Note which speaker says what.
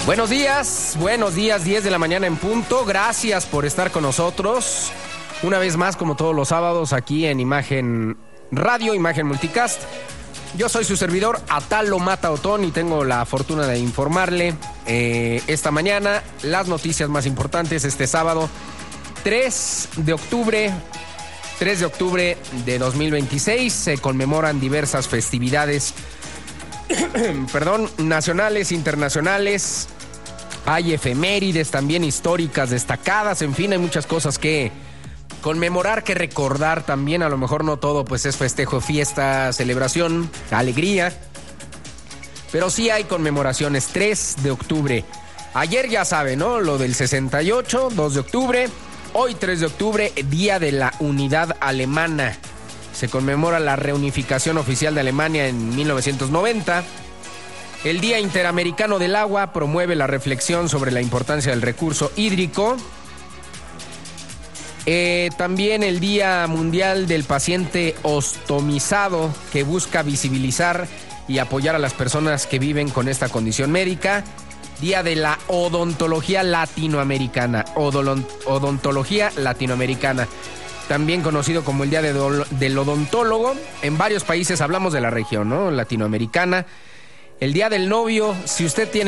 Speaker 1: Buenos días, 10 de la mañana en punto. Gracias por estar con nosotros. Una vez más, como todos los sábados, aquí en Imagen Radio, Imagen Multicast. Yo soy su servidor, Atalo Mata Otón, y tengo la fortuna de informarle esta mañana las noticias más importantes este sábado, 3 de octubre de 2026. Se conmemoran diversas festividades nacionales, internacionales. Hay efemérides también históricas destacadas. En fin, hay muchas cosas que conmemorar, que recordar también. A lo mejor no todo pues es festejo, fiesta, celebración, alegría, pero sí hay conmemoraciones. 3 de octubre. Ayer ya sabe, ¿no? Lo del 68, 2 de octubre. Hoy 3 de octubre, Día de la Unidad Alemana. Se conmemora la reunificación oficial de Alemania en 1990. El Día Interamericano del Agua promueve la reflexión sobre la importancia del recurso hídrico. También el Día Mundial del Paciente Ostomizado, que busca visibilizar y apoyar a las personas que viven con esta condición médica. Día de la Odontología Latinoamericana. Odontología Latinoamericana, también conocido como el Día del Odontólogo. En varios países hablamos de la región, ¿no? Latinoamericana. El Día del Novio, si usted tiene